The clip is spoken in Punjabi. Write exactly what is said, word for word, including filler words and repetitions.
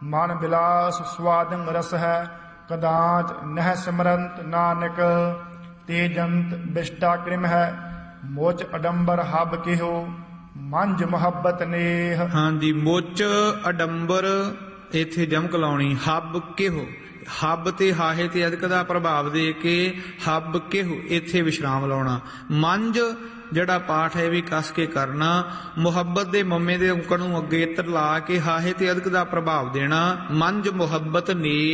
ਮਨ ਬਿਲਾਸ ਸਵਾਦੰ ਰਸ ਹੈ, ਕਦਾਚ ਨਹਿ ਸਿਮਰੰਤ ਨਾਨਕ। ਤੇਜੰਤ ਬਿਸ਼ਟਾ ਕ੍ਰਿਮ ਹੈ, ਮੋਚ ਅਡੰਬਰ ਹਬ ਕਿਹੋ, ਮੰਜ ਮੁਹੱਬਤ ਨੇਹ। ਹਾਂਜੀ, ਮੁੱਚ ਅਡੰਬਰ ਇੱਥੇ ਜਮਕ ਲਾਉਣੀ, ਹੱਬ ਕਿਹੋ, ਹੱਬ ਤੇ ਹਾਹੇ ਤੇ ਅਧਿਕ ਦਾ ਪ੍ਰਭਾਵ ਦੇ ਕੇ ਹੱਬ ਕਿਹੋ ਇੱਥੇ ਵਿਸ਼ਰਾਮ ਲਾਉਣਾ। ਮੰਜ ਜਿਹੜਾ ਪਾਠ ਹੈ ਵੀ ਕੱਸ ਕੇ ਕਰਨਾ, ਮੁਹੱਬਤ ਦੇ ਮੰਮੇ ਦੇ ਔਂਕੜ ਨੂੰ ਅੱਗੇ ਇੱਤਰ ਲਾ ਕੇ ਹਾਹੇ ਤੇ ਅਧਿਕ ਦਾ ਪ੍ਰਭਾਵ ਦੇਣਾ। ਮੰਜ ਮੁਹੱਬਤ ਨੇ